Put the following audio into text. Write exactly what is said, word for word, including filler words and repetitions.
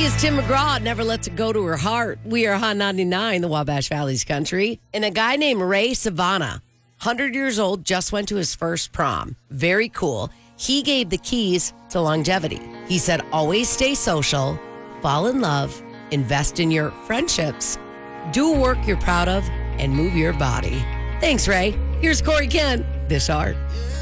She is Tim McGraw, never lets it go to her heart. We are Hot ninety-nine, the Wabash Valley's country. And a guy named Ray Savannah, one hundred years old, just went to his first prom. Very cool. He gave the keys to longevity. He said, always stay social, fall in love, invest in your friendships, do work you're proud of, and move your body. Thanks, Ray. Here's Corey Kent. This Art.